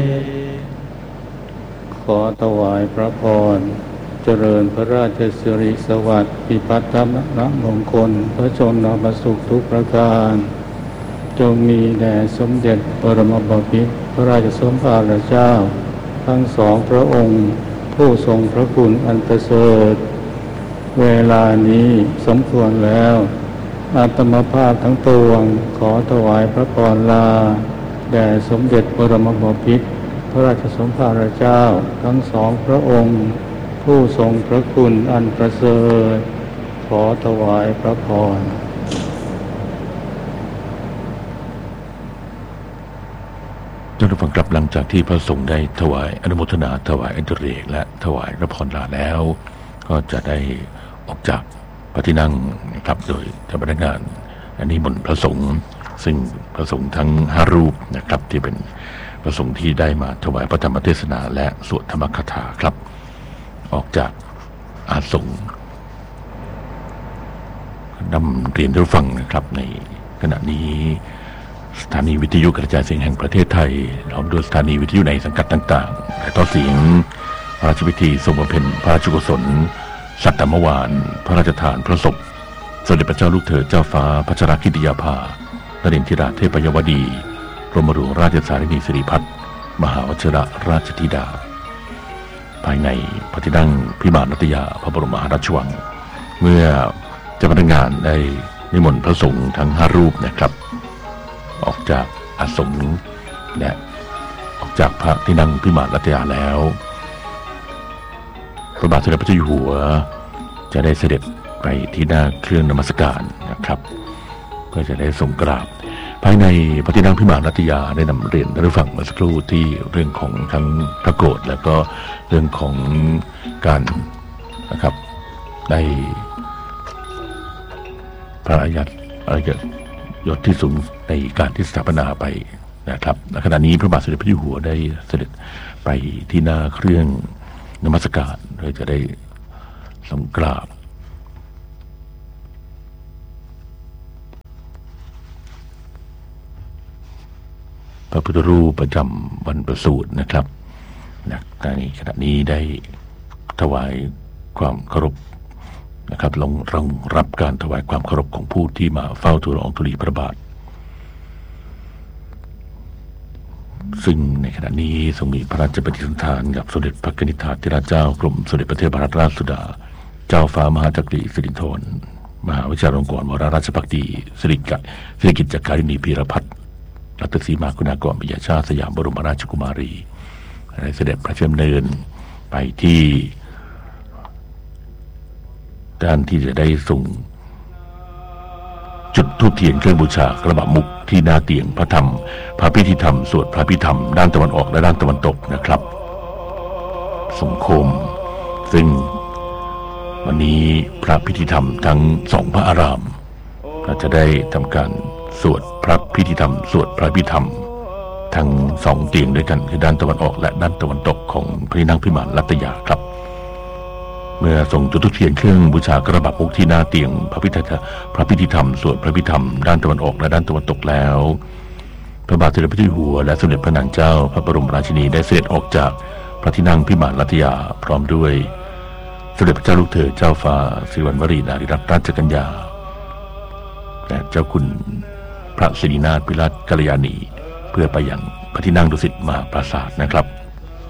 ขอถวายพระพรเจริญพระราชสิริสวัสดิ์พิพัฒนมงคลพระชนมสุขทุกประการจงมีแด่สมเด็จบรมบพิตรพระราชสมภารเจ้าทั้งสองพระองค์ผู้ทรงพระคุณอันประเสริฐเวลานี้สมควรแล้วอาตมาภาพทั้งปวงขอถวายพระพรลาแด่สมเด็จบรมบพิตรพระราชสมภารเจ้าทั้งสองพระองค์ผู้ทรงพระคุณอันประเสริฐขอถวายพระพรท่านผู้ฟังครับหลังจากที่พระสงฆ์ได้ถวายอนุโมทนาถวายอันตรเรกและถวายพระพรลาแล้วก็จะได้ออกจากพระที่นั่งนะครับโดยเจ้าพนักงานนิมนต์พระสงฆ์ซึ่งพระสงฆ์ทั้ง5รูปนะครับที่เป็นพระสงฆ์ที่ได้มาถวายพระธรรมเทศนาและสวดธรรมคถาครับออกจากอาสงฆ์นำเรียนท่านผู้ฟังนะครับในขณะนี้สถานีวิทยุกระจายเสียงแห่งประเทศไทยพร้อมด้วยสถานีวิทยุในสังกัดต่างๆและต่อเสียงพระราชพิธีทรงบำเพ็ญพระราชกุศลสัตตมวานพระราชทานพระศพสมเด็จพระเจ้าลูกเธอเจ้าฟ้าพัชรกิติยาภานเรนทิราเทพยวดีกรมหลวงราชสารินีสิริพัฒน์มหาวชิรราชธิดาภายในพระที่นั่งพิมานรัตยาพระบรมมหาราชวังเมื่อเจ้าพนักงานได้นิมนต์พระสงฆ์ทั้ง5รูปนะครับออกจากอาสมและออกจากพระที่นั่งพิมานรัตยาแล้วพระบาทสมเด็จพระเจ้าอยู่หัวจะได้เสด็จไปที่หน้าเครื่องนมัสการนะครับเพื่อจะได้ทรงกราบภายในพระที่นั่งพิมานรัตยาได้นำเรียนท่านผู้ฟังเมื่อสักครู่ที่เรื่องของทั้งพระโกรธแล้วก็เรื่องของการนะครับได้พระอาญายศที่สูงในการที่สถาปนาไปนะครับขณะนี้พระบาทสมเด็จพระเจ้าอยู่หัวได้เสด็จไปที่หน้าเครื่องนมัสการโดยจะได้ทรงกราบพระพุทธรูปประจำวันประสูตินะครับในขณะนี้ได้ถวายความเคารพนะครับลงรับการถวายความเคารพของผู้ที่มาเฝ้าทูลละอองธุลีพระบาทซึ่งในขณะนี้ทรงมีพระราชปฏิสันถานกับสมเด็จพระนิธิถาธิราชเจ้ากรมสมเด็จพระเทพรัตนราชสุดาเจ้าฟ้ามหาจักรีสิรินธรมหาวิชาลงกรณ์วรราชภักดีสิริกิติ์จักรินีพีรพัฒน์รัตนศรีมาคุณากรปิยชาติสยามบรมราชกุมารีได้เสด็จพระเชิญเนินไปที่ด้านที่จะได้ส่งจุดธูปเทียนเครื่องบูชากระบะมุกที่หน้าเตียงพระธรรมพระพิธีธรรมสวดพระพิธรรมด้านตะวันออกและด้านตะวันตกนะครับสงโคมซึ่งวันนี้พระพิธีธรรมทั้ง2พระอารามก็จะได้ทำการสวดพระพิธีธรรมสวดพระพิธรรมทั้ง2เตียงด้วยกันคือด้านตะวันออกและด้านตะวันตกของพระที่นั่งพิมานรัตยาครับเมื่อส่งจุดธูปเทียนเครื่องบูชากระบะมุกที่หน้าเตียงพระพิธีธรรมสวดพระพิธรรมด้านตะวันออกและด้านตะวันตกแล้วพระบาทสมเด็จพระเจ้าอยู่หัวและสมเด็จพระนางเจ้าพระบรมราชินีได้เสด็จออกจากพระที่นั่งพิมานรัตยาพร้อมด้วยสมเด็จพระเจ้าลูกเธอเจ้าฟ้าสิริวัณวรีนารีรัตนราชกัญญาและเจ้าคุณพระสิรินาถปิลกัลยาณีเพื่อไปยังพระที่นั่งดุสิตมหาปราสาทนะครับ